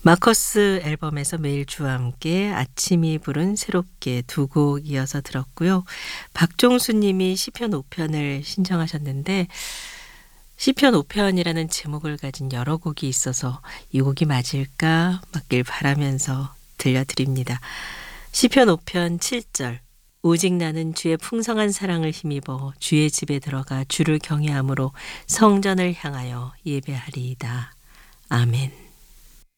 마커스 앨범에서 매일 주와 함께 아침이 부른 새롭게 두 곡 이어서 들었고요. 박종수 님이 시편 5편을 신청하셨는데 시편 5편이라는 제목을 가진 여러 곡이 있어서 이 곡이 맞길 바라면서 들려드립니다. 시편 5편 7절 오직 나는 주의 풍성한 사랑을 힘입어 주의 집에 들어가 주를 경외함으로 성전을 향하여 예배하리이다. 아멘.